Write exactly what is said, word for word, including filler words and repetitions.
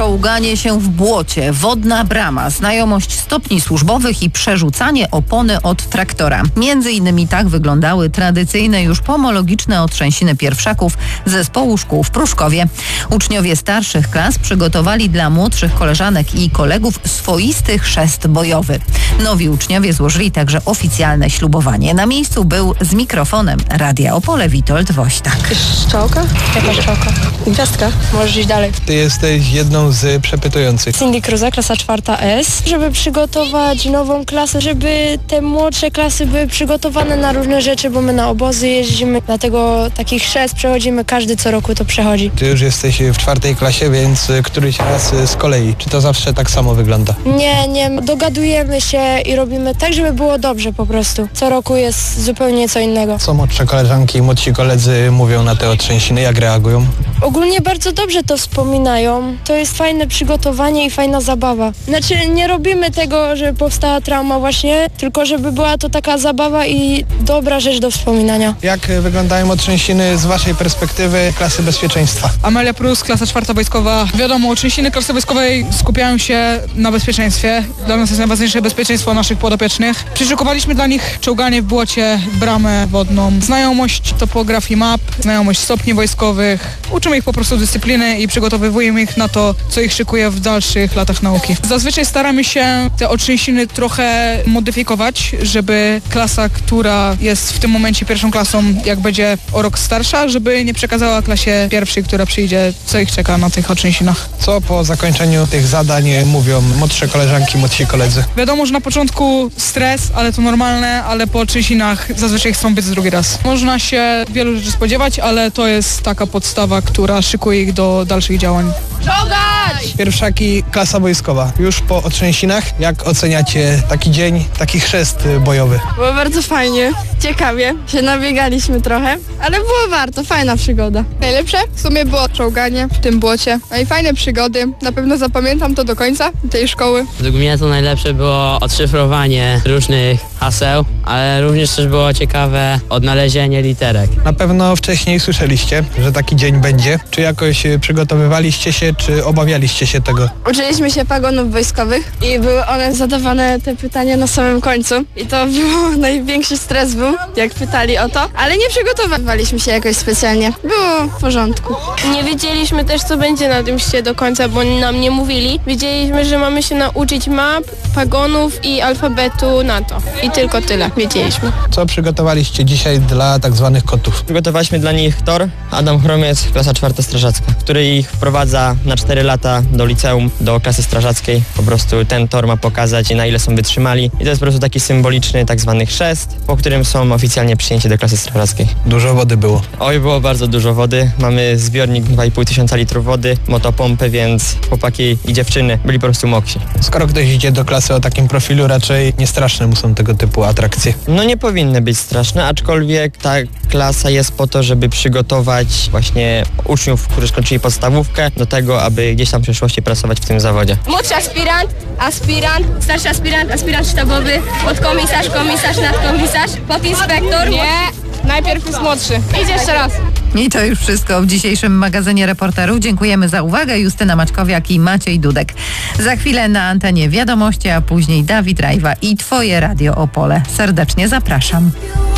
Czołganie się w błocie, wodna brama, znajomość stopni służbowych i przerzucanie opony od traktora. Między innymi tak wyglądały tradycyjne już pomologiczne otrzęsiny pierwszaków zespołu szkół w Pruszkowie. Uczniowie starszych klas przygotowali dla młodszych koleżanek i kolegów swoisty chrzest bojowy. Nowi uczniowie złożyli także oficjalne ślubowanie. Na miejscu był z mikrofonem Radia Opole Witold Woźtak. Strzałka? Jaka strzałka? Gwiazdka. Możesz iść dalej. Ty jesteś jedną z przepytujących. Cindy Cruza, klasa czwarta S. Żeby przygotować nową klasę, żeby te młodsze klasy były przygotowane na różne rzeczy, bo my na obozy jeździmy, dlatego taki chrzest przechodzimy, każdy co roku to przechodzi. Ty już jesteś w czwartej klasie, więc któryś raz z kolei. Czy to zawsze tak samo wygląda? Nie, nie. Dogadujemy się i robimy tak, żeby było dobrze po prostu. Co roku jest zupełnie co innego. Co młodsze koleżanki i młodsi koledzy mówią na te otrzęsiny? Jak reagują? Ogólnie bardzo dobrze to wspominają. To jest fajne przygotowanie i fajna zabawa. Znaczy nie robimy tego, żeby powstała trauma właśnie, tylko żeby była to taka zabawa i dobra rzecz do wspominania. Jak wyglądają otrzęsiny z waszej perspektywy klasy bezpieczeństwa? Amelia Prus, klasa czwarta wojskowa. Wiadomo, otrzęsiny klasy wojskowej skupiają się na bezpieczeństwie. Dla nas jest najważniejsze bezpieczeństwo naszych podopiecznych. Przyszykowaliśmy dla nich czołganie w błocie, bramę wodną, znajomość topografii map, znajomość stopni wojskowych. Uczymy ich po prostu dyscypliny i przygotowujemy ich na to, co ich szykuje w dalszych latach nauki. Zazwyczaj staramy się te otrzęsiny trochę modyfikować, żeby klasa, która jest w tym momencie pierwszą klasą, jak będzie o rok starsza, żeby nie przekazała klasie pierwszej, która przyjdzie, co ich czeka na tych otrzęsinach. Co po zakończeniu tych zadań mówią młodsze koleżanki, młodsi koledzy? Wiadomo, że na początku stres, ale to normalne, ale po otrzęsinach zazwyczaj chcą być drugi raz. Można się wielu rzeczy spodziewać, ale to jest taka podstawa, która szykuje ich do dalszych działań. Czołgać! Pierwszaki, klasa wojskowa. Już po otrzęsinach, jak oceniacie taki dzień, taki chrzest bojowy? Było bardzo fajnie, ciekawie, się nabiegaliśmy trochę, ale było warto, fajna przygoda. Najlepsze w sumie było czołganie w tym błocie, no i fajne przygody, na pewno zapamiętam to do końca tej szkoły. Według mnie to najlepsze było odszyfrowanie różnych haseł, ale również też było ciekawe odnalezienie literek. Na pewno wcześniej słyszeliście, że taki dzień będzie. Czy jakoś przygotowywaliście się, czy obawialiście się tego? Uczyliśmy się pagonów wojskowych i były one zadawane te pytania na samym końcu i to było, największy stres był, jak pytali o to, ale nie przygotowywaliśmy się jakoś specjalnie. Było w porządku. Nie wiedzieliśmy też, co będzie na tym szczycie do końca, bo oni nam nie mówili. Wiedzieliśmy, że mamy się nauczyć map, pagonów i alfabetu NATO. I tylko tyle wiedzieliśmy. Co przygotowaliście dzisiaj dla tak zwanych kotów? Przygotowaliśmy dla nich tor Adam Chromiec, klasa czwarta strażacka, który ich wprowadza na cztery lata do liceum, do klasy strażackiej. Po prostu ten tor ma pokazać, na ile są wytrzymali. I to jest po prostu taki symboliczny tak zwany chrzest, po którym są oficjalnie przyjęci do klasy strażackiej. Dużo wody było? Oj, było bardzo dużo wody. Mamy zbiornik dwa i pół tysiąca litrów wody, motopompę, więc chłopaki i dziewczyny byli po prostu mokrzy. Skoro ktoś idzie do klasy o takim profilu, raczej nie straszne mu są tego typu atrakcje. No nie powinny być straszne, aczkolwiek ta klasa jest po to, żeby przygotować właśnie uczniów, którzy skończyli podstawówkę, do tego, aby gdzieś tam w przyszłości pracować w tym zawodzie. Młodszy aspirant, aspirant, starszy aspirant, aspirant sztabowy, podkomisarz, komisarz, nadkomisarz, podinspektor. Nie, najpierw jest młodszy. Idź jeszcze raz. I to już wszystko w dzisiejszym magazynie Reporterów. Dziękujemy za uwagę. Justyna Maćkowiak i Maciej Dudek. Za chwilę na antenie wiadomości, a później Dawid Rajwa i Twoje Radio Opole. Serdecznie zapraszam.